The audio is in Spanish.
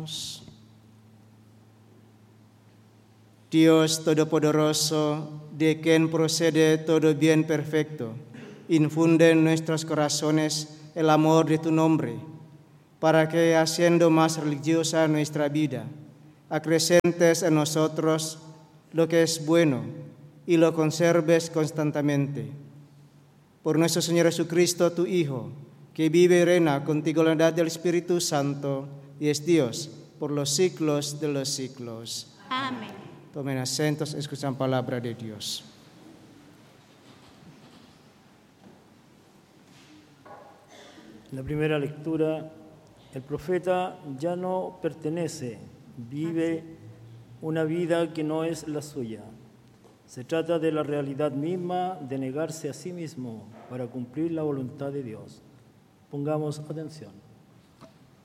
Dios Todopoderoso, de quien procede todo bien perfecto, infunde en nuestros corazones el amor de tu nombre, para que, haciendo más religiosa nuestra vida, acrecentes en nosotros lo que es bueno y lo conserves constantemente. Por nuestro Señor Jesucristo, tu Hijo, que vive y reina contigo en la unidad del Espíritu Santo y es Dios por los siglos de los siglos. Amén. Tomen asientos, escuchan palabra de Dios. La primera lectura, el profeta ya no pertenece, vive una vida que no es la suya. Se trata de la realidad misma de negarse a sí mismo para cumplir la voluntad de Dios. Pongamos atención.